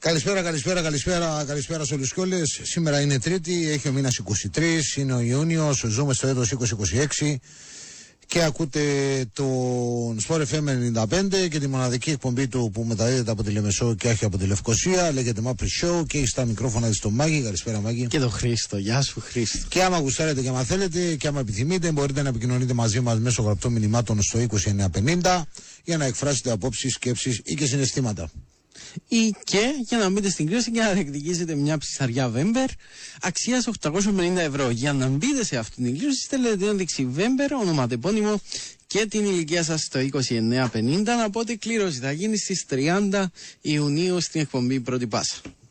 Καλησπέρα σε όλους και όλες. Σήμερα είναι Τρίτη, έχει ο μήνας 23, είναι ο Ιούνιος, ζούμε στο έτος 2026 και ακούτε τον Sport FM 95 και τη μοναδική εκπομπή του που μεταδίδεται από τη Λεμεσό και όχι από τη Λευκοσία. Λέγεται Mapri Show και έχει στα μικρόφωνα της τον Μάκη. Καλησπέρα Μάκη. Και τον Χρήστο. Γεια σου Χρήστο. Και άμα γουστάρετε και άμα θέλετε και άμα επιθυμείτε, μπορείτε να επικοινωνείτε μαζί μας μέσω γραπτών μηνυμάτων στο 20950 για να εκφράσετε απόψεις, σκέψεις ή και συναισθήματα. Ή και για να μπείτε στην κλήρωση και να διεκδικήσετε μια ψυσαριά Βέμπερ αξίας 850 ευρώ. Για να μπείτε σε αυτήν την κλήρωση, στέλνετε την ένδειξη Βέμπερ, ονοματεπώνυμο και την ηλικία σας στο 2950. Να πω ότι η κλήρωση θα γίνει στις 30 Ιουνίου στην εκπομπή Πρώτη Πάσα.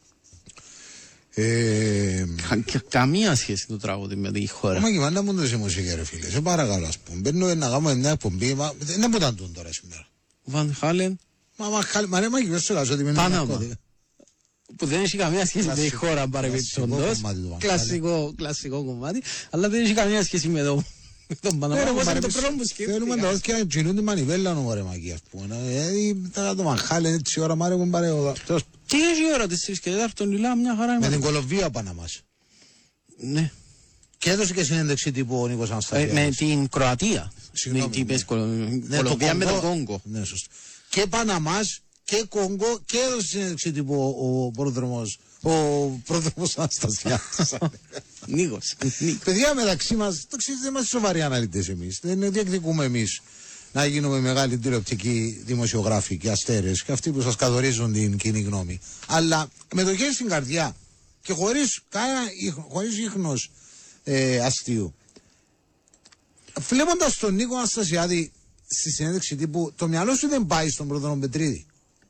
Καμία σχέση το τραγούδι με τη χώρα. Μα κυβάντα μου το σε μουσική ρε φίλε. Σε παρακαλώ ας πούμε. Μπαίνω να κάνουμε μια εκπομπή. Δεν μου ήταν τώρα σήμερα. Βαν Χάλεν. Μα ρε Μάκη, δεν σου λάζω ότι με Πάναμα. Που δεν έχει καμία σχέση με τη χώρα παρεμπιπτόντως. Κλασικό κομμάτι. Αλλά δεν έχει καμία σχέση με τον Παναμά. Θέλουμε να δώσει και να τσινούν τη μανιβέλα νου ρε Μάκη ας πούμε. Το Μαχάλεν έτσι ώρα μάρε μου πάρε. Τι έχει η ώρα 4 και 4 Λιλά μια χαρά. Με την Κολομβία Παναμάς. Ναι. Και έδωσε και συνέντευξη τύπου ο Νίκος Αναστασιάδης. Με την Κροατία. Κολομβία με τον Κόγκο. Ναι, σωστά. Και Παναμάς και Κόγκο και έδωσε συνέντευξη τύπου ο πρόδρομος Αναστασιάδης. Νίκος. Παιδιά μεταξύ μας, το ξέρετε, δεν είμαστε σοβαροί αναλυτές εμείς. Δεν διεκδικούμε εμείς να γίνουμε μεγάλοι τηλεοπτικοί δημοσιογράφοι και αστέρες και αυτοί που σας καθορίζουν την κοινή γνώμη. Αλλά με το χέρι στην καρδιά και χωρίς ίχνος αστείου. Βλέποντας τον Νίκο Αναστασιάδη στη συνέντευξη τύπου, το μυαλό σου δεν πάει στον Πρόδρομο Πετρίδη.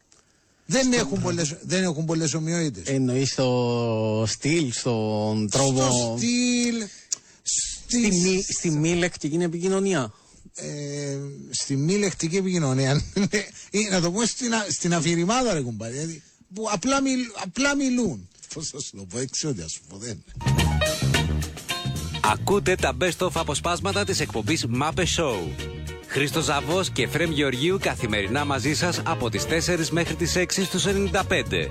Δεν έχουν πολλές ομοιότητες. Εννοείς στο στυλ, στον τρόπο. Στο στυλ. Στη μη λεκτική επικοινωνία. Στη μη λεκτική επικοινωνία. Να το πούμε στην αφηρημάδα ρε κουμπάρι. Δηλαδή, που απλά μιλούν. Πώς θα σου το πω, εξιότι ας σου πω δεν. Ακούτε τα best of αποσπάσματα της εκπομπής Mapri Show. Χρήστος Ζαβός και Εφραίμ Γεωργίου καθημερινά μαζί σας από τις 4 μέχρι τις 6 στους 95.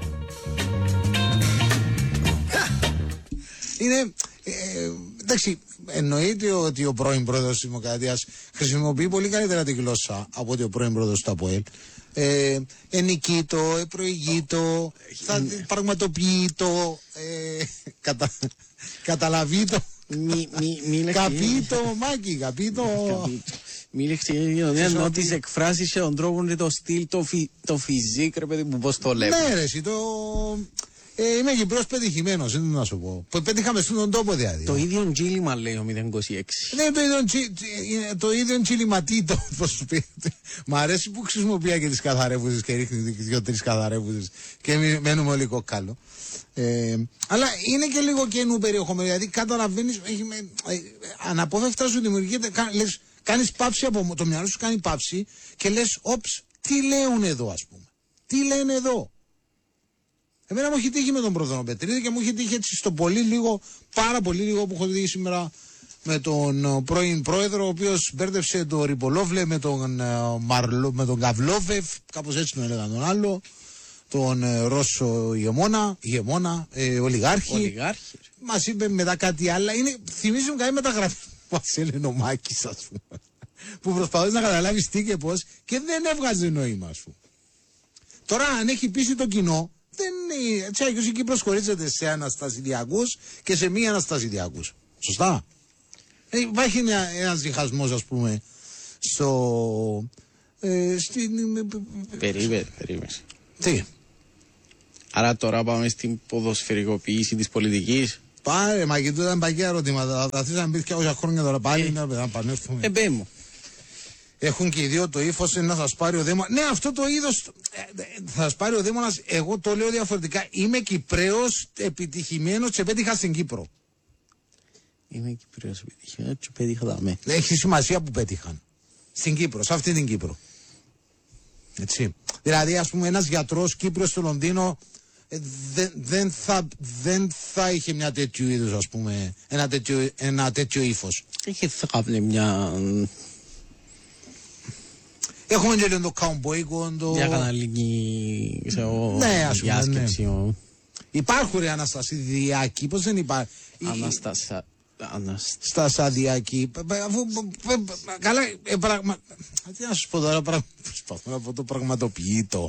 Είναι, εντάξει, εννοείται ότι ο πρώην πρόεδρος της Δημοκρατίας χρησιμοποιεί πολύ καλύτερα τη γλώσσα από ότι ο πρώην πρόεδρος του ΑΠΟΕΛ. Ενικείτο, προηγείτο, θα πραγματοποιείτο, καταλαβείτο. Καπίτο, Μάκη, καπίτο. Μη λεκτική επικοινωνία ενώ τις εκφράσεις και τον τρόπο και το στυλ, το φυσικ, ρε παιδί μου, πώς το λέμε. Ναι ρε εσύ, είμαι Κυπρός πετυχημένος, δεν να σου πω. Πέτυχαμε στον τόπο δηλαδή. Το ίδιο τζίλιμα λέει ο 026. Ναι, το ίδιο τζιλιματίτο, πώς σου πει. Μ' αρέσει που χρησιμοποιεί και τις καθαρεύουσες και ρίχνει 2-3 καθαρεύουσες και μένουμε όλοι κοκκάλο. Αλλά είναι και λίγο καινού περιεχομένο, δηλαδή καταλαβαίνεις, αναπόφευκτα σου δημιουργείται, λες, κάνεις πάυση από το μυαλό σου, κάνει πάυση και λες, όψ, τι λέουν εδώ ας πούμε. Τι λένε εδώ. Εμένα μου έχει τύχει με τον Πρόδρομο Πετρίδη και μου έχει τύχει έτσι στο πολύ λίγο, πάρα πολύ λίγο που έχω δει σήμερα με τον πρώην πρόεδρο, ο οποίος μπέρδευσε το Ριπολόβλε με τον Καβλόβεφ, κάπως έτσι τον έλεγαν τον άλλο, τον Ρώσο ηγεμόνα, ολιγάρχη. Μας είπε μετά κάτι άλλο, θυμίζουν κάτι μεταγραφή που μας έλεγε ο Μάκης ας πούμε, που προσπαθείς να καταλάβεις τι και πώς και δεν έβγαζε νόημα ας πούμε. Τώρα αν έχει πείσει το κοινό, έτσι αγιώς η Κύπρος χωρίζεται σε αναστασιδιακούς και σε μη αναστασιδιακούς. Σωστά. Υπάρχει ένας διχασμός ας πούμε Περίμενε. Τι. Άρα τώρα πάμε στην ποδοσφαιρικοποίηση της πολιτικής. Πάρε, μα και τούτα είναι παγιά ερωτήματα. Θα θες να μπεις και όσα χρόνια τώρα πάλι να πανεύθουμε. Εμπέμω. Έχουν και οι δύο το ύφος να σας πάρει ο δαίμονας. Ναι, αυτό το είδος θα σας πάρει ο δαίμονας. Εγώ το λέω διαφορετικά. Είμαι Κυπραίος επιτυχημένος και πέτυχα στην Κύπρο. Είμαι Κυπραίος επιτυχημένος και πέτυχα δαμέ. Έχει σημασία που πέτυχαν. Στην Κύπρο, σε αυτή την Κύπρο. Έτσι. Δηλαδή, ας πούμε, ένας γιατρός Κύπριος στο Λονδίνο δεν θα είχε μια τέτοιου είδους, ας πούμε, ένα τέτοιο ύφος. Είχε θα κάνει μια... Έχουμε και το καουμπόικο, Διακαναλική, ναι, ας πούμε, διάσκεψη. ναι. Υπάρχουν ρε Αναστασιδιακοί, πώς δεν υπάρχει. Στασαδιακοί. Καλά, τι να σου πω τώρα, προσπαθώ να πω το πραγματοποιητό.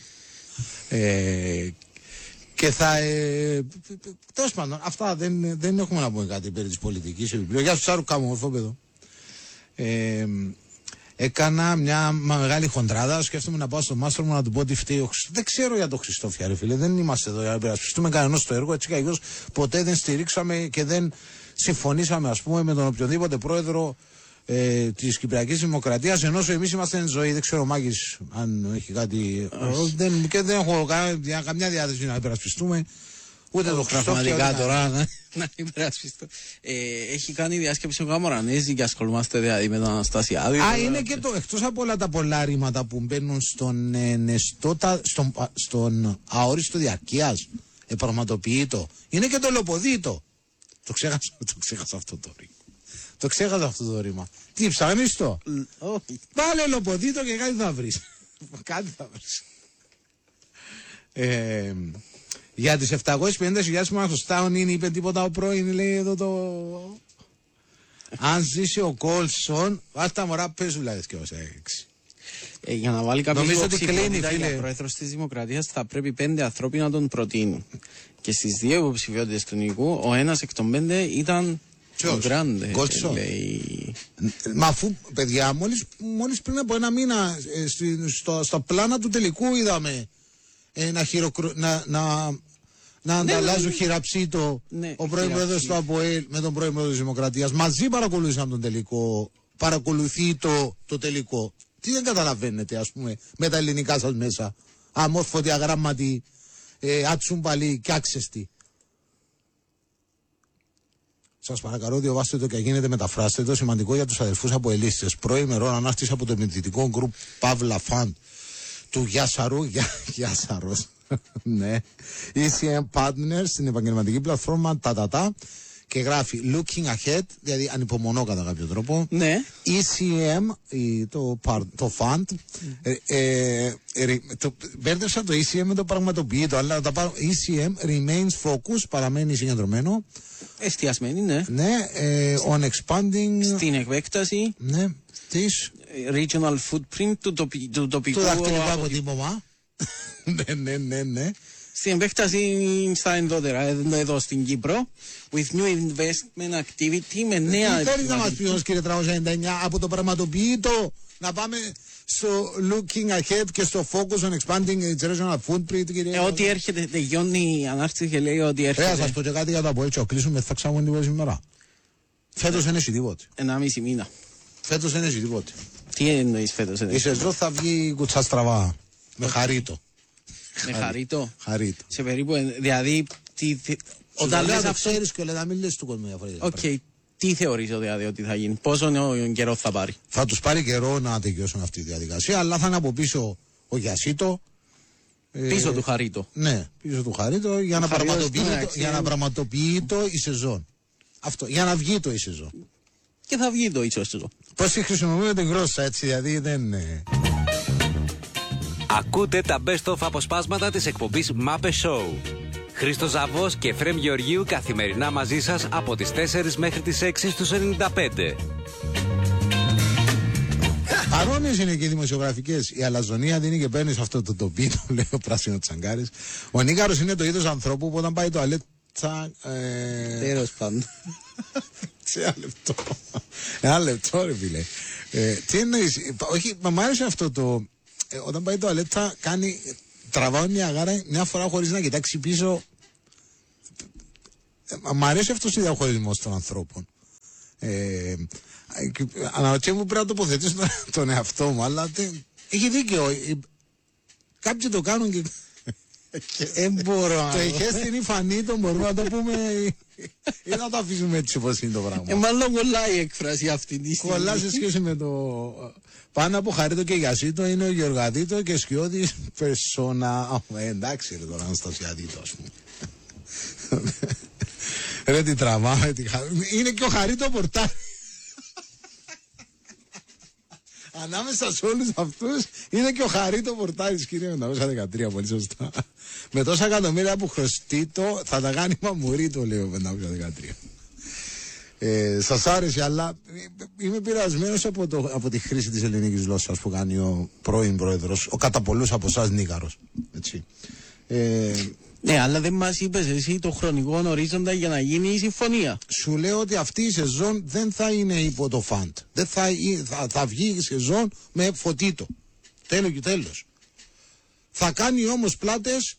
Και θα. Τέλος πάντων, αυτά δεν έχουμε να πούμε κάτι περί της πολιτικής. Γεια σου, Σάρου Κάμου, μορφόπεδο. Έκανα μια μεγάλη χοντράδα. Σκέφτομαι να πάω στο μάστρο μου να του πω ότι φταίει. Δεν ξέρω για τον Χριστόφια, ρε φίλε. Δεν είμαστε εδώ για να υπερασπιστούμε κανένα στο έργο. Έτσι κι αλλιώς ποτέ δεν στηρίξαμε και δεν συμφωνήσαμε, ας πούμε, με τον οποιοδήποτε πρόεδρο της Κυπριακής Δημοκρατίας. Ενώ εμείς είμαστε εν ζωή. Δεν ξέρω ο Μάκης αν έχει κάτι. Και δεν έχω καμιά διάθεση να υπερασπιστούμε. Ούτε το Χριστόφια τώρα να υπερασπιστώ. Έχει κάνει διάσκεψη ο Καμαρανέζη και ασχολούμαστε δηλαδή με τον Αναστασιάδη. Είναι και το εκτός από όλα τα πολλά ρήματα που μπαίνουν στον αόριστο διαρκείας, πραγματοποιείτο. Είναι και το λοποδίτο. Το ξέχασα αυτό το ρήμα. Το ξέχασα αυτό το ρήμα. Τι ψάχνεις το? Όχι. Βάλε λοποδίτο και κάτι θα βρεις. Κάτι θα βρεις. Για τις 750.000 που μας στάουν είναι, είπε τίποτα ο πρώην, λέει εδώ το... Αν ζήσει ο Κόλσον, βάζει τα μωρά πεζουλάδες και όσα έξι. Για να βάλει κάποιος υποψηφιότητα για πρόεδρος της Δημοκρατίας θα πρέπει 5 ανθρώποι να τον προτείνουν. Και στις 2 υποψηφιότητες του Νικού, ο ένας εκ των 5 ήταν ο Γκράντε. Μα αφού, παιδιά, μόλις πριν από ένα μήνα στα πλάνα του τελικού είδαμε να ανταλλάζουν χειραψίτο ο πρώην πρόεδρος του ΑΠΟΕΛ με τον πρώην πρόεδρο της Δημοκρατίας. Μαζί παρακολούθησαν τον τελικό. Παρακολουθεί το τελικό. Τι δεν καταλαβαίνετε, ας πούμε, με τα ελληνικά σας μέσα. Αμόρφωτοι, αγράμματοι, ατσούμπαλοι και άξεστοι. Σας παρακαλώ, διαβάστε το και γίνεται, μεταφράστε το. Σημαντικό για τους αδελφούς αποελίστες. Προημερών ανάρτηση από το επενδυτικό γκρουπ Παύλα Φαντ του Γιάσαρος. Ναι. ECM Partners στην επαγγελματική πλατφόρμα και γράφει Looking Ahead, δηλαδή ανυπομονώ κατά κάποιο τρόπο. Ναι. ECM, το fund, μπέρδεψα το ECM με το πραγματοποιητό, αλλά τα πάρω. ECM remains focus, παραμένει συγκεντρωμένο. Εστιασμένη, ναι. Ναι, on expanding. Στην επέκταση. Ναι, της. Regional footprint του τοπικού. Το δακτυλικό αποτύπωμα. Ναι. Στην επέκταση στα ενδότερα, εδώ στην Κύπρο, with new investment activity, με νέα... Τι θέλει να μας πει ως κύριε 399, από το πραγματοποιητό να πάμε στο looking ahead και στο focus on expanding its regional footprint, κύριε. Ό,τι έρχεται, τελειώνει η ανάρτηση και λέει ότι έρχεται... Θα σας πω και κάτι για το Αποέλτσο, κλείσουμε, θα ξάγουμε τίποτα σήμερα. Φέτος δεν έχει τίποτε. 1,5 μήνα. Φέτος δεν έχει τίποτε. Τι εννοείς φέτος? Η σεζόν θα βγει κουτσά στραβά, με χαρίτο. Με χαρίτο. Χαρίτο. Σε περίπου, δηλαδή, όταν λες αυτό... ξέρεις και λέει να μην λες του κόσμου διαφορετικά. Οκ. Τι θεωρείς δηλαδή ότι θα γίνει? Πόσο καιρό θα πάρει? Θα τους πάρει καιρό να τελειώσουν αυτή τη διαδικασία, αλλά θα είναι από πίσω ο Γιασίτο. Πίσω του Χαρίτο. Ναι, πίσω του Χαρίτο για να πραγματοποιεί το η σεζόν. Αυτό, για να βγει το η σεζόν. Και θα βγει το ίσως σεζόν. Πώς χρησιμοποιούμε την γλώσσα έτσι, δηλαδή δεν... Ακούτε τα best of αποσπάσματα της εκπομπής Μάπε Show. Χρήστος Ζαβός και Εφραίμ Γεωργίου καθημερινά μαζί σας από τις 4 μέχρι τις 6 στους 95. Παρόμοιες είναι και οι δημοσιογραφικές. Η αλαζονία δίνει και παίρνει σε αυτό το τοπίο, λέει ο πράσινο Τσαγκάρης. Ο Νίκαρος είναι το είδος ανθρώπου που όταν πάει το αλέτσα. Τέλος πάντων. Ένα λεπτό, ρε φίλε. Τι εννοείς? Όχι, μ' άρεσε αυτό το. Όταν πάει το αλέτσα, τραβάει μια γάρα μια φορά χωρίς να κοιτάξει πίσω. Μ' αρέσει αυτός ο διαχωρισμός των ανθρώπων. Αναρωτιέμαι που πρέπει να τοποθετήσω τον εαυτό μου, αλλά έχει δίκιο. Κάποιοι το κάνουν και το ηχέστην ή φανή, το μπορούμε να το πούμε ή να το αφήσουμε έτσι όπως είναι το πράγμα. Μάλλον κολλάει η έκφραση αυτή τη στιγμή. Κολλά σε σχέση με το... Πάνω από Χαρίτο και Γιασίτο είναι ο Γεωργαδίτο και Σκιώδης Περσόνα. Εντάξει ρε τώρα Αναστασιαδίτο, ας πούμε. Ρε τι τραβάμε, είναι και ο Χαρίτο Πορτάρι. Ανάμεσα σε όλους αυτούς είναι και ο Χαρίτο Πορτάρης, κύριε 513, πολύ σωστά. Με τόσα εκατομμύρια που χρωστεί το, θα τα κάνει μαμουρί, το λέει ο 513. Σας άρεσε, αλλά είμαι πειρασμένος από τη χρήση της ελληνικής γλώσσας που κάνει ο πρώην πρόεδρος, ο κατά πολλούς από εσάς Νίκαρος. Έτσι. Ναι, αλλά δεν μας είπες εσύ το χρονικό ορίζοντα για να γίνει η συμφωνία. Σου λέω ότι αυτή η σεζόν δεν θα είναι υπό το φαντ. Δεν θα βγει η σεζόν με φωτίτο. Τέλος και τέλος. Θα κάνει όμως πλάτες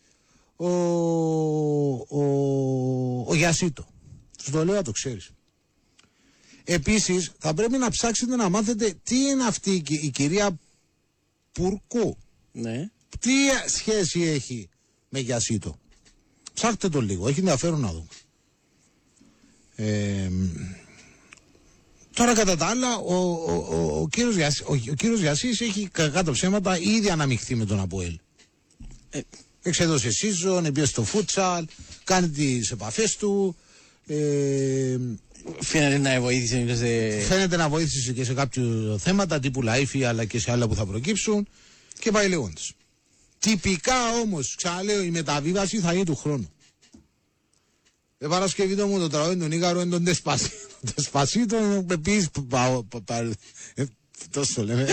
ο Γιασίτο. Σου το λέω να το ξέρεις. Επίσης θα πρέπει να ψάξετε να μάθετε τι είναι αυτή η κυρία Πουρκού. Ναι. Τι σχέση έχει με Γιασίτο. Ψάχτε το λίγο, έχει ενδιαφέρον να δούμε. Τώρα κατά τα άλλα ο κύριος Γιασής έχει κάτω ψέματα ήδη αναμειχθεί με τον Αποέλ. Εξέδωσε season, πήγε στο φούτσαλ, κάνει τις επαφές του. Φαίνεται να βοήθησε και σε κάποια θέματα τύπου Λαΐφη, αλλά και σε άλλα που θα προκύψουν και πάει λέγοντας. Τυπικά όμως, ξαναλέω, η μεταβίβαση θα είναι του χρόνου. Παρασκευή μου το τραγούδι του Νίκαρου είναι τον Δεσπασίτο, επίσης τόσο λέμε.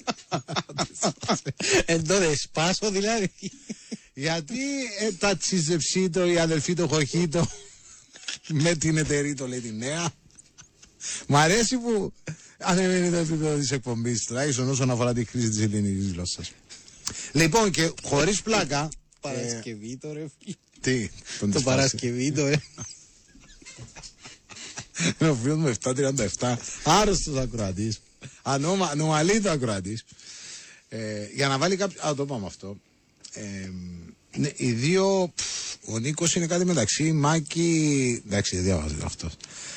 Το Δεσπάσο δηλαδή. Γιατί τα τσιζεψίτο, η αδελφή το Χοχίτο με την εταιρεία το λέει τη νέα. Μ' αρέσει που ανεβαίνει το επίπεδο της εκπομπής, τουλάχιστον όσον αφορά τη χρήση της ελληνικής γλώσσας. Λοιπόν, και χωρίς πλάκα. Παρασκευή το ρε. Τι, το Παρασκευή το ρε. Είναι ο φίλος μου 737, άρρωστος ακροατής, ανομαλή το ακροατής. Για να βάλει κάποιο, το είπαμε αυτό. Ναι, οι δύο, ο Νίκος είναι κάτι μεταξύ Μάκη, εντάξει δεν διάβαζε αυτός.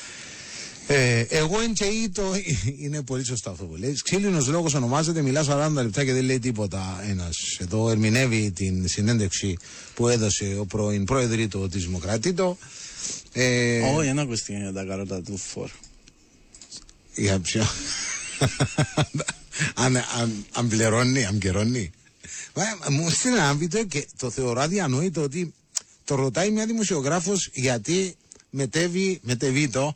Εγώ είναι πολύ σωστό αυτό που λέει. Ξύλινος λόγος ονομάζεται, μιλά 40 λεπτά και δεν λέει τίποτα ένας. Εδώ ερμηνεύει την συνέντευξη που έδωσε ο πρώην πρόεδρος της Δημοκρατήτου. Όχι, δεν ακούστηκε για τα καρότα του φόρ. Για ποιο? Αν πληρώνει, αν καιρώνει. Μου στείλε ένα βίντεο και το θεωρώ αδιανόητο ότι το ρωτάει μια δημοσιογράφος γιατί μετεβεί το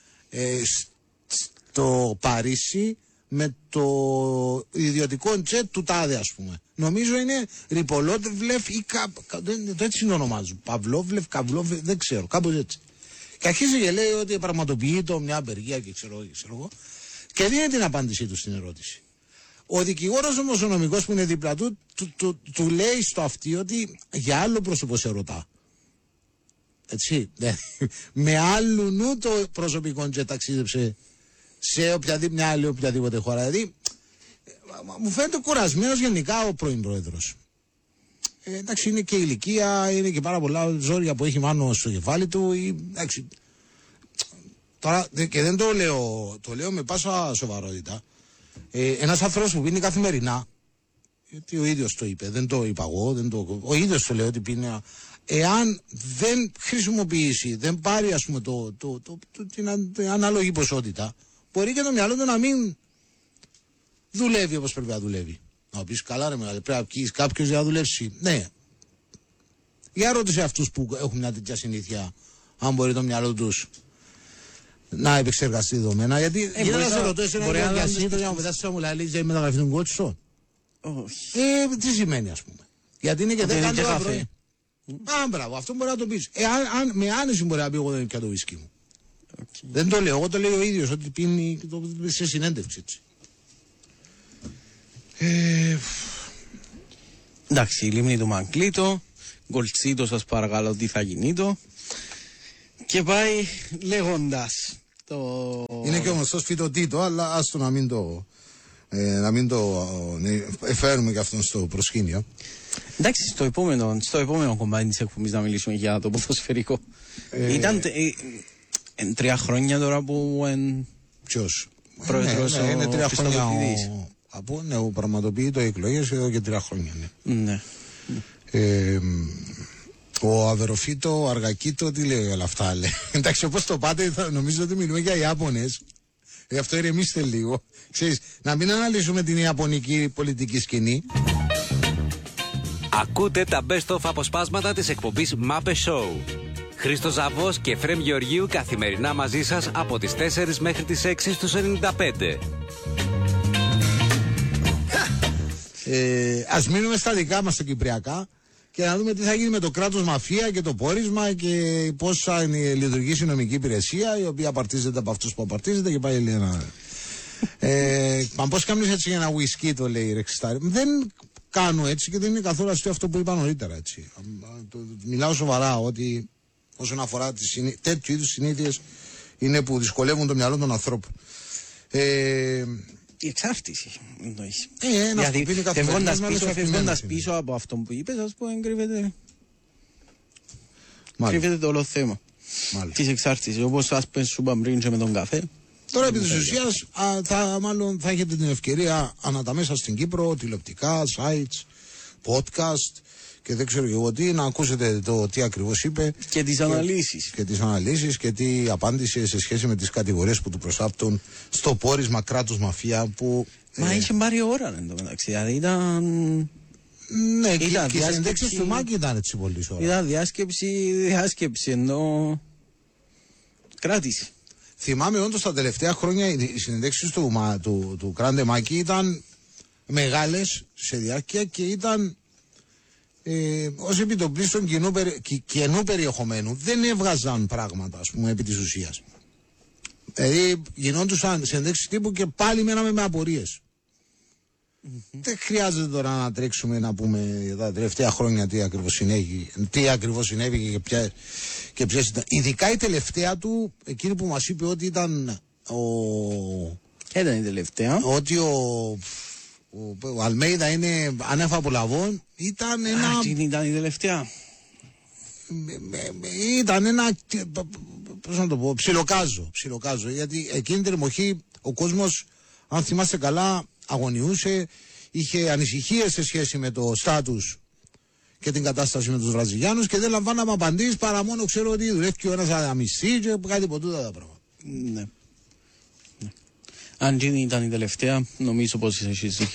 στο Παρίσι με το ιδιωτικό τζετ του τάδε, ας πούμε. Νομίζω είναι Ριπολότευλεφ ή το έτσι είναι ονομάζουν. Παυλόβλεφ, Καυλόβλεφ, δεν ξέρω, κάπως έτσι. Και αρχίζει και λέει ότι πραγματοποιεί το μια απεργία και ξέρω εγώ. Και δίνει την απάντησή του στην ερώτηση. Ο δικηγόρος όμως ο νομικός που είναι δίπλα του λέει στο αυτή ότι για άλλο πρόσωπο σε ρωτά. Έτσι, με άλλου νου το προσωπικό και ταξίδεψε σε μια άλλη οποιαδήποτε χώρα. Δηλαδή, μου φαίνεται κουρασμένος γενικά ο πρώην πρόεδρος. Εντάξει, είναι και ηλικία, είναι και πάρα πολλά ζόρια που έχει πάνω στο κεφάλι του. Εντάξει, τώρα, και δεν το λέω με πάσα σοβαρότητα. Ένας άνθρωπος που πίνει καθημερινά, γιατί ο ίδιος το είπε, δεν το είπα εγώ, ο ίδιος το λέει ότι πίνει. Εάν δεν χρησιμοποιήσει, δεν πάρει ας πούμε την ανάλογη ποσότητα, μπορεί και το μυαλό του να μην δουλεύει όπως πρέπει να δουλεύει. Να πεις καλά ρε μεγάλη, πρέπει να πεις κάποιος για να δουλεύσει. Ναι. Για ρώτησε αυτούς που έχουν μια τέτοια συνήθεια, αν μπορεί το μυαλό τους να επεξεργαστεί δεδομένα. Γιατί για να σε ρωτώ εσένα για σύντο για να πετάσεις να μου λέει για μεταγραφή των κότσων. Τι σημαίνει ας πούμε. Γιατί είναι και 10 το πρωί. Μπράβο, αυτό μπορεί να το πεις. Με άνεση μπορεί να πει εγώ δεν πια το βίσκι μου. Δεν το λέω, εγώ το λέω ο ίδιος ότι πίνει σε συνέντευξη έτσι. Εντάξει, η λίμνη του Μαγκλήτο, Γκολτσίτο σας παρακαλώ τι θα γίνει το. Και πάει λέγοντας το... Είναι και ο γνωστός φυτοτήτο, αλλά άστο να μην το φέρουμε και αυτόν στο προσκήνιο. Εντάξει, στο επόμενο κομμάτι της εκπομπής να μιλήσουμε για το ποδοσφαιρικό. Ήταν 3 χρόνια τώρα που ποιος? πρόεδρος είναι 3 χρόνια ο ο πραγματοποιεί το εκλογές εδώ και 3 χρόνια. Ναι. Ο Αβεροφύτο, ο Αργακίτο, τι λέει όλα αυτά λέει. Εντάξει, όπως το πάτε νομίζω ότι μιλούμε για Ιάπωνες. Γι' αυτό ηρεμήστε λίγο. Ξέρεις, να μην αναλύσουμε την ιαπωνική πολιτική σκηνή. Ακούτε τα best of αποσπάσματα της εκπομπής Μάπε Show. Χρήστος Ζαβός και Εφραίμ Γεωργίου καθημερινά μαζί σας από τις 4 μέχρι τις 6 στους 95. Ας μείνουμε στα δικά μας τα κυπριακά και να δούμε τι θα γίνει με το κράτος μαφία και το πόρισμα και πώς θα λειτουργήσει η νομική υπηρεσία, η οποία απαρτίζεται από αυτούς που απαρτίζεται και πάει ένα. Πώς κάνεις έτσι για ένα ουισκί, το λέει η Ρεξιστάρη. Δεν κάνω έτσι και δεν είναι καθόλου αστείο αυτό που είπα νωρίτερα. Έτσι. Μιλάω σοβαρά ότι όσον αφορά τέτοιου είδους συνήθειες είναι που δυσκολεύουν το μυαλό των ανθρώπων. Η εξάρτηση εννοείς. Δηλαδή, φεύγοντας πίσω από αυτό που είπες, ας πούμε, κρύβεται το όλο θέμα της εξάρτησης. Όπως ας πούμε σου είπα πριν και με τον καφέ. Τώρα επί της ουσίας μάλλον θα έχετε την ευκαιρία ανά τα μέσα στην Κύπρο, τηλεοπτικά, sites, podcast και δεν ξέρω εγώ τι, να ακούσετε το τι ακριβώς είπε. Και τις αναλύσεις. Και τις αναλύσεις και τι απάντησε σε σχέση με τις κατηγορίες που του προσάπτουν στο πόρισμα κράτους μαφία που... Μα είχε πάρει ώρα εν τω μεταξύ, δηλαδή ήταν... Ναι, και οι συνεντέξεις του Μάκη ήταν έτσι πολύ ώρα. Ήταν διάσκεψη ενώ κράτηση. Θυμάμαι όντως τα τελευταία χρόνια οι συνεντέξεις του Κράντε Μάκη ήταν μεγάλες σε διάρκεια και ήταν ως επιτοπλίστων καινού περιεχομένου. Δεν έβγαζαν πράγματα, ας πούμε, επί της ουσίας. Δηλαδή γινόντουσαν συνεντέξεις τύπου και πάλι μέναμε με απορίες. Δεν χρειάζεται τώρα να τρέξουμε να πούμε για τα τελευταία χρόνια τι ακριβώς συνέβη και ποιες ήταν. Ειδικά η τελευταία του, εκείνη που μας είπε ότι ήταν ήταν η τελευταία. Ότι ο Αλμέιδα είναι ανέφα από λαβών, ήταν ένα... Αυτή ήταν η τελευταία. Ήταν ένα, πώς να το πω, ψιλοκάζο, γιατί εκείνη την εποχή ο κόσμος, αν θυμάστε καλά, αγωνιούσε, είχε ανησυχίες σε σχέση με το στάτους και την κατάσταση με τους Βραζιλιάνους και δεν λαμβάναμε απαντήσεις παρά μόνο ξέρω ότι δουλεύει και ο ένας αμυστή και κάτι από τούτα τα πράγματα. Ναι. Αν γίνει ήταν η τελευταία, νομίζω πως είσαι εσείς δίκιο.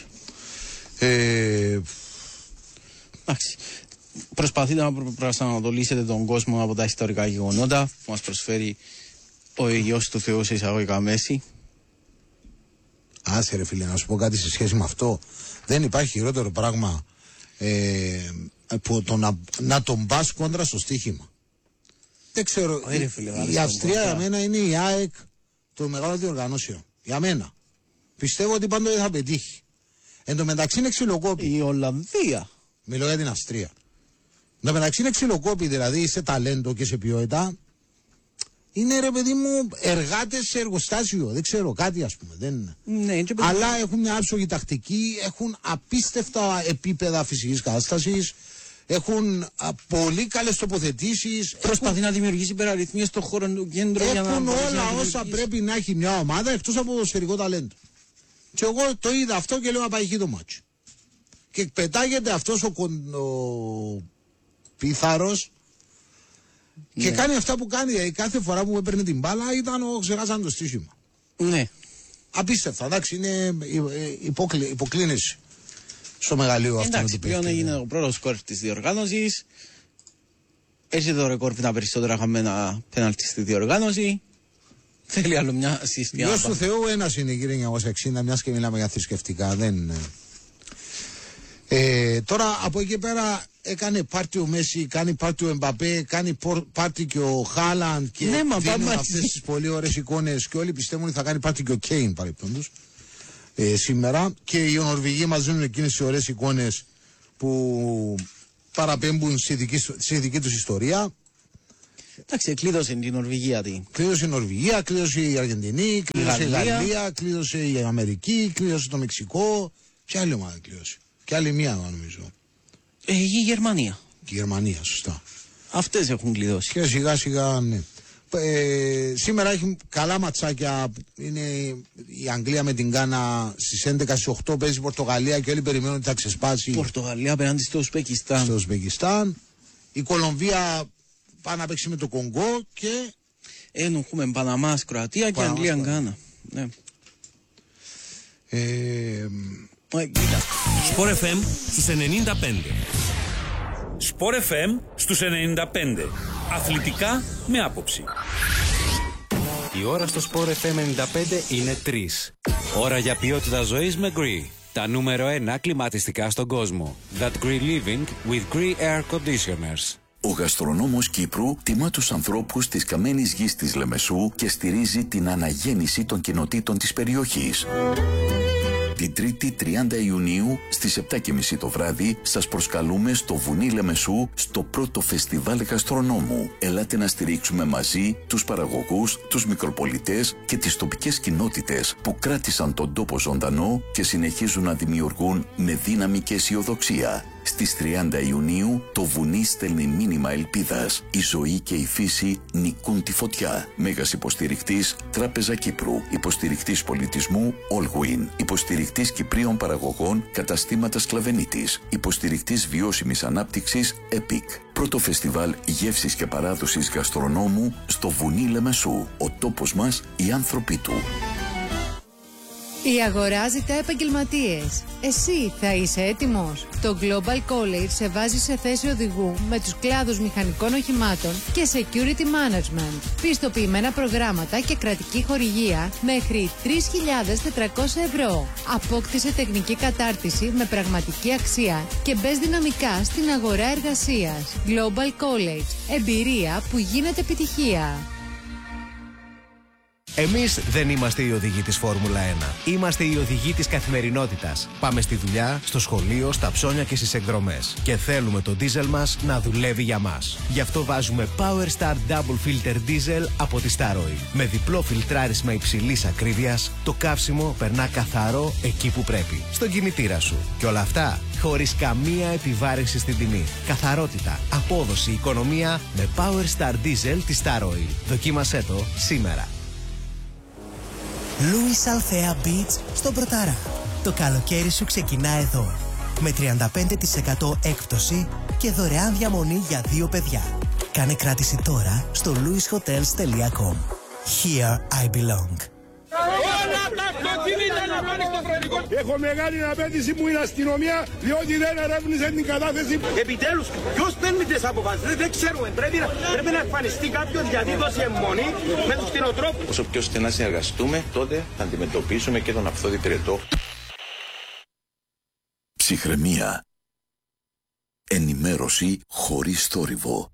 Εντάξει. Προσπαθείτε να προσανατολίσετε τον κόσμο από τα ιστορικά γεγονότα που μας προσφέρει ο Υιός του Θεού σε εισαγωγικά μέση. Άσε ρε φίλε, να σου πω κάτι σε σχέση με αυτό. Δεν υπάρχει χειρότερο πράγμα που να τον πας κόντρα στο στοίχημα. Δεν ξέρω, η Αυστρία για μένα είναι η ΑΕΚ των μεγάλων διοργανώσεων. Για μένα. Πιστεύω ότι πάντοτε θα πετύχει. Εν τω μεταξύ είναι ξυλοκόπη. Η Ολλανδία. Μιλώ για την Αυστρία. Εν τω μεταξύ είναι ξυλοκόπη, δηλαδή σε ταλέντο και σε ποιότητα. Είναι ρε παιδί μου εργάτες σε εργοστάσιο. Δεν ξέρω, κάτι ας πούμε. Δεν... Ναι, αλλά έχουν μια άψογη τακτική, έχουν απίστευτα επίπεδα φυσικής κατάστασης. Έχουν πολύ καλές τοποθετήσεις. Προσπαθεί να δημιουργήσει υπεραριθμίες στον χώρο του κέντρου. Έχουν όλα όσα πρέπει να έχει μια ομάδα εκτός από το σφαιρικό ταλέντο. Και εγώ το είδα αυτό και λέω να πάει εκεί το μάτσο. Και πετάγεται αυτός ο πίθαρος και κάνει αυτά που κάνει. Δηλαδή κάθε φορά που έπαιρνε την μπάλα ήταν ξεχάσαν το στήσιμο. Ναι. Απίστευτα, εντάξει, είναι υποκλίνηση στο μεγαλείο αυτό. Εντάξει, πλέον έγινε ο πρώτος σκορ της διοργάνωσης. Έχει το ρεκόρ που τα περισσότερα χαμένα πέναλτι στη διοργάνωση. Θέλει άλλο μια συστήμα. Γιος του Θεού ένας είναι, κύριε 960, μιας και μιλάμε για θρησκευτικά. Δεν... τώρα από εκεί πέρα έκανε πάρτι ο Μέση, κάνει πάρτι ο Εμπαπέ, κάνει πάρτι και ο Χάλαντ και ναι, δίνουν αυτές τις πολύ ωραίες εικόνες και όλοι πιστεύουν ότι θα κάνει πάρτι και ο Κέιν παρεπτόντως σήμερα και οι Νορβηγοί μας δίνουν εκείνες τις ωραίες εικόνες που παραπέμπουν στη δική τους ιστορία. Εντάξει, κλείδωσε την Νορβηγία. Κλείδωσε η Νορβηγία, κλείδωσε η Αργεντινή, κλείδωσε η Γαλλία, κλείδωσε η Αμερική, κλείδωσε το Μεξικό. Ποια άλλη ομάδα κλείδωσε? Και άλλη μία νομίζω. Η Γερμανία. Και η Γερμανία, σωστά. Αυτές έχουν κλειδώσει. Και σιγά σιγά, ναι. Σήμερα έχει καλά ματσάκια. Είναι η Αγγλία με την Γκάνα στις 11-8 παίζει η Πορτογαλία και όλοι περιμένουν ότι θα ξεσπάσει. Πορτογαλία απέναντι στο Ουσμπεκιστάν. Στο Ουσμπεκιστάν. Η Κολομβία πάει να παίξει με το Κονγκό και. Έχουμε Παναμάς, Κροατία και Αγγλία, Γκάνα. Ναι. Sport FM στους 95. Sport FM στους 95. Αθλητικά με άποψη. Η ώρα στο Sport FM 95 είναι 3. Ώρα για ποιότητα ζωής με Gree. Τα νούμερο 1 κλιματιστικά στον κόσμο. That Gree Living with Gree Air Conditioners. Ο γαστρονόμος Κύπρου τιμά τους ανθρώπους της καμένης γης της Λεμεσού και στηρίζει την αναγέννηση των κοινοτήτων της περιοχής. Την 3η 30 Ιουνίου στις 7:30 το βράδυ σας προσκαλούμε στο Βουνί Λεμεσού στο πρώτο φεστιβάλ γαστρονόμου. Ελάτε να στηρίξουμε μαζί τους παραγωγούς, τους μικροπολιτές και τις τοπικές κοινότητες που κράτησαν τον τόπο ζωντανό και συνεχίζουν να δημιουργούν με δύναμη και αισιοδοξία. Στις 30 Ιουνίου το βουνί στέλνει μήνυμα ελπίδας. Η ζωή και η φύση νικούν τη φωτιά. Μέγας υποστηρικτής Τράπεζα Κύπρου. Υποστηρικτής πολιτισμού Allwin. Υποστηρικτής Κυπρίων παραγωγών Καταστήματα Σκλαβενίτης. Υποστηρικτής βιώσιμης ανάπτυξης EPIC. Πρώτο φεστιβάλ γεύσης και παράδοσης γαστρονόμου στο Βουνί Λεμεσού. Ο τόπος μας, οι άνθρωποι του. Η αγορά ζητά επαγγελματίες. Εσύ θα είσαι έτοιμος? Το Global College σε βάζει σε θέση οδηγού με τους κλάδους μηχανικών οχημάτων και Security Management. Πιστοποιημένα προγράμματα και κρατική χορηγία μέχρι 3.400 ευρώ. Απόκτησε τεχνική κατάρτιση με πραγματική αξία και μπες δυναμικά στην αγορά εργασίας. Global College. Εμπειρία που γίνεται επιτυχία. Εμείς δεν είμαστε οι οδηγοί της Φόρμουλα 1. Είμαστε οι οδηγοί της καθημερινότητας. Πάμε στη δουλειά, στο σχολείο, στα ψώνια και στις εκδρομές. Και θέλουμε το ντίζελ μας να δουλεύει για μας. Γι' αυτό βάζουμε Power Star Double Filter Diesel από τη Star Oil. Με διπλό φιλτράρισμα υψηλής ακρίβειας, το καύσιμο περνά καθαρό εκεί που πρέπει. Στον κινητήρα σου. Και όλα αυτά χωρίς καμία επιβάρυνση στην τιμή. Καθαρότητα, απόδοση, οικονομία με Power Star Diesel της Star Oil. Δοκίμασέ το σήμερα. Louis Althea Beach στον Πρωτάρα. Το καλοκαίρι σου ξεκινά εδώ. Με 35% έκπτωση και δωρεάν διαμονή για 2 παιδιά. Κάνε κράτηση τώρα στο louishotels.com. Here I belong. Έχω μεγάλη απέτηση που είναι αστυνομία, διότι δεν ερεύνησε την κατάθεση. Επιτέλους, ποιος παίρνει τις αποφάσεις? Δεν ξέρουμε. Πρέπει να εμφανιστεί κάποιος γιατί δώσει αιμονή με τους κτηνοτρόφους. Όσο πιο στενά συνεργαστούμε, τότε θα αντιμετωπίσουμε και τον αυθόδη πυρετό. Ψυχραιμία. Ενημέρωση χωρίς θόρυβο.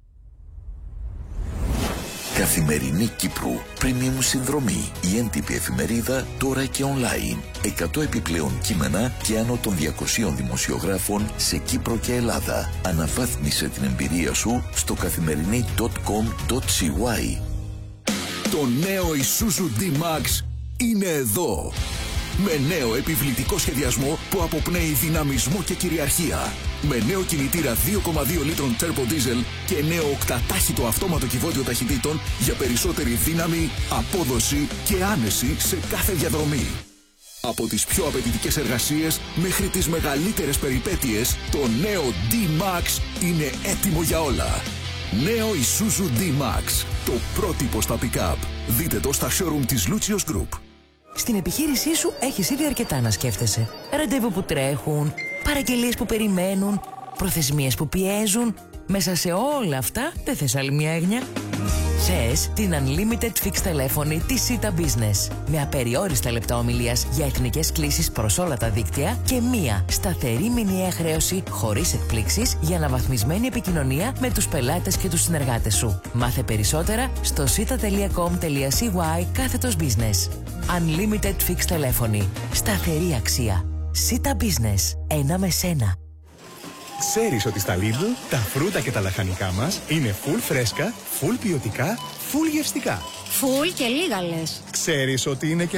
Καθημερινή Κύπρου. Premium συνδρομή. Η έντυπη εφημερίδα τώρα και online. 100 επιπλέον κείμενα και άνω των 200 δημοσιογράφων σε Κύπρο και Ελλάδα. Αναβάθμισε την εμπειρία σου στο καθημερινή.com.cy. Το νέο Isuzu D-Max είναι εδώ. Με νέο επιβλητικό σχεδιασμό που αποπνέει δυναμισμό και κυριαρχία. Με νέο κινητήρα 2,2 λίτρων turbo diesel και νέο οκτατάχυτο αυτόματο κυβότιο ταχυτήτων για περισσότερη δύναμη, απόδοση και άνεση σε κάθε διαδρομή. Από τις πιο απαιτητικές εργασίες μέχρι τις μεγαλύτερες περιπέτειες, το νέο D-Max είναι έτοιμο για όλα. Νέο Isuzu D-Max, το πρότυπο στα pick-up. Δείτε το στα showroom της Lucios Group. Στην επιχείρησή σου έχεις ήδη αρκετά να σκέφτεσαι. Ραντεβού που τρέχουν, παραγγελίες που περιμένουν, προθεσμίες που πιέζουν. Μέσα σε όλα αυτά δεν θες άλλη μια έγνοια? Θες την Unlimited Fixed τηλέφωνη της Sita Business. Με απεριόριστα λεπτά ομιλίας για εθνικές κλήσεις προς όλα τα δίκτυα και μία σταθερή μηνιαία χρέωση χωρίς εκπλήξεις για αναβαθμισμένη επικοινωνία με τους πελάτες και τους συνεργάτες σου. Μάθε περισσότερα στο sita.com.cy/business. Unlimited Fixed τηλέφωνη. Σταθερή αξία. Sita Business. Ένα με σένα. Ξέρεις ότι στα Lidl τα φρούτα και τα λαχανικά μας είναι full φρέσκα, full ποιοτικά, full γευστικά. Full και λίγα λες. Ξέρεις ότι είναι και